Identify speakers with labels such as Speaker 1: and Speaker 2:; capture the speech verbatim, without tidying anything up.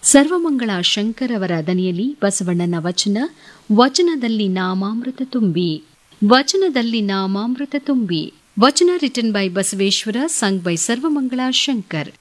Speaker 1: ಸರ್ವಮಂಗಳ ಶಂಕರವರ ದನಿಯಲ್ಲಿ ಬಸವಣ್ಣನ ವಚನ, ವಚನದಲ್ಲಿ ನಾಮಾಮೃತ ತುಂಬಿ, ವಚನದಲ್ಲಿ ನಾಮಾಮೃತ ತುಂಬಿ. ವಚನ written by Basaveshwara, sung by Sarvamangala Shankar.